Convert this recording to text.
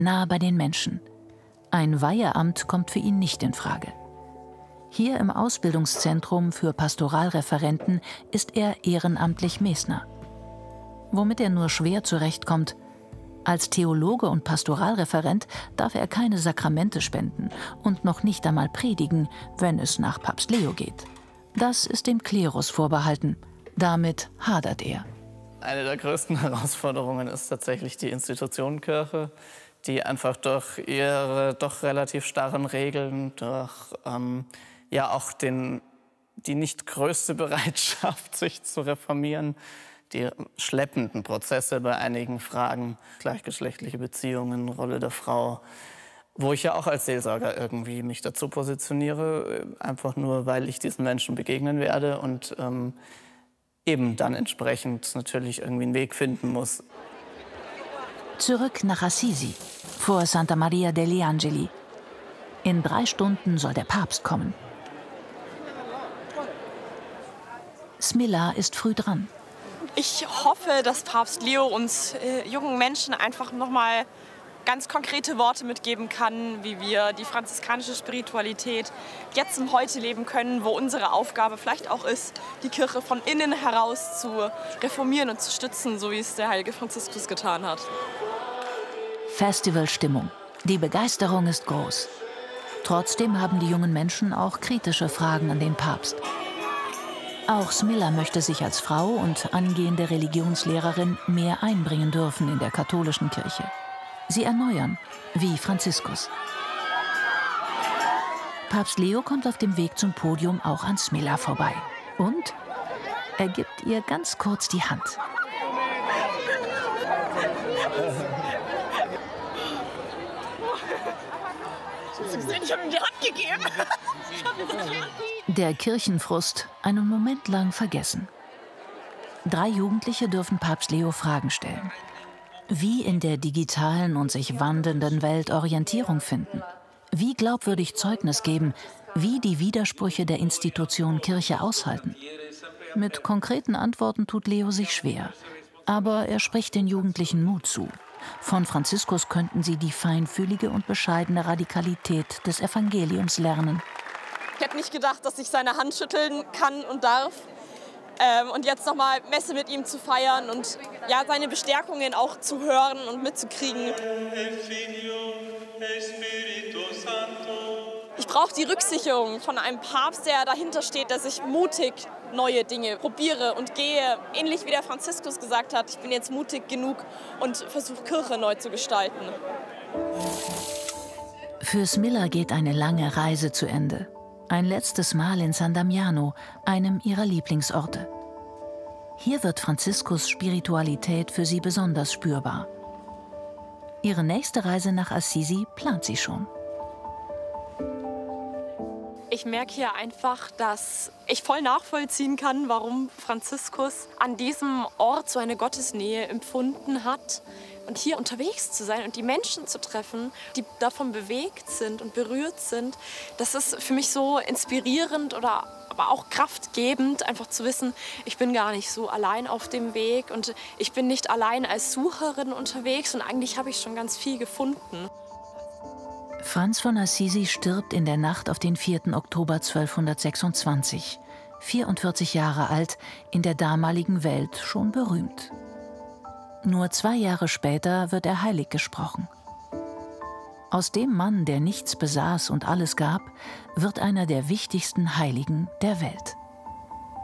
nah bei den Menschen. Ein Weiheamt kommt für ihn nicht in Frage. Hier im Ausbildungszentrum für Pastoralreferenten ist er ehrenamtlich Mesner. Womit er nur schwer zurechtkommt: als Theologe und Pastoralreferent darf er keine Sakramente spenden und noch nicht einmal predigen, wenn es nach Papst Leo geht. Das ist dem Klerus vorbehalten. Damit hadert er. Eine der größten Herausforderungen ist tatsächlich die Institution Kirche, die einfach durch ihre doch relativ starren Regeln, durch ja auch die nicht größte Bereitschaft, sich zu reformieren, die schleppenden Prozesse bei einigen Fragen, gleichgeschlechtliche Beziehungen, Rolle der Frau, wo ich ja auch als Seelsorger irgendwie mich dazu positioniere, einfach nur, weil ich diesen Menschen begegnen werde und eben dann entsprechend natürlich irgendwie einen Weg finden muss. Zurück nach Assisi, vor Santa Maria degli Angeli. In 3 Stunden soll der Papst kommen. Smilla ist früh dran. Ich hoffe, dass Papst Leo uns jungen Menschen einfach nochmal ganz konkrete Worte mitgeben kann, wie wir die franziskanische Spiritualität jetzt im Heute leben können, wo unsere Aufgabe vielleicht auch ist, die Kirche von innen heraus zu reformieren und zu stützen, so wie es der heilige Franziskus getan hat. Festivalstimmung. Die Begeisterung ist groß. Trotzdem haben die jungen Menschen auch kritische Fragen an den Papst. Auch Smilla möchte sich als Frau und angehende Religionslehrerin mehr einbringen dürfen in der katholischen Kirche. Sie erneuern, wie Franziskus. Papst Leo kommt auf dem Weg zum Podium auch an Smilla vorbei. Und er gibt ihr ganz kurz die Hand. Ich habe ihm die Hand gegeben. Der Kirchenfrust einen Moment lang vergessen. 3 Jugendliche dürfen Papst Leo Fragen stellen. Wie in der digitalen und sich wandelnden Welt Orientierung finden. Wie glaubwürdig Zeugnis geben. Wie die Widersprüche der Institution Kirche aushalten. Mit konkreten Antworten tut Leo sich schwer. Aber er spricht den Jugendlichen Mut zu. Von Franziskus könnten sie die feinfühlige und bescheidene Radikalität des Evangeliums lernen. Ich hätte nicht gedacht, dass ich seine Hand schütteln kann und darf. Und jetzt nochmal Messe mit ihm zu feiern und ja, seine Bestärkungen auch zu hören und mitzukriegen. Ich brauche die Rücksicherung von einem Papst, der dahinter steht, dass ich mutig neue Dinge probiere und gehe. Ähnlich wie der Franziskus gesagt hat, ich bin jetzt mutig genug und versuche Kirche neu zu gestalten. Für Smilla geht eine lange Reise zu Ende. Ein letztes Mal in San Damiano, einem ihrer Lieblingsorte. Hier wird Franziskus Spiritualität für sie besonders spürbar. Ihre nächste Reise nach Assisi plant sie schon. Ich merke hier einfach, dass ich voll nachvollziehen kann, warum Franziskus an diesem Ort so eine Gottesnähe empfunden hat. Und hier unterwegs zu sein und die Menschen zu treffen, die davon bewegt sind und berührt sind, das ist für mich so inspirierend oder aber auch kraftgebend, einfach zu wissen, ich bin gar nicht so allein auf dem Weg und ich bin nicht allein als Sucherin unterwegs und eigentlich habe ich schon ganz viel gefunden. Franz von Assisi stirbt in der Nacht auf den 4. Oktober 1226, 44 Jahre alt, in der damaligen Welt schon berühmt. Nur 2 Jahre später wird er heilig gesprochen. Aus dem Mann, der nichts besaß und alles gab, wird einer der wichtigsten Heiligen der Welt.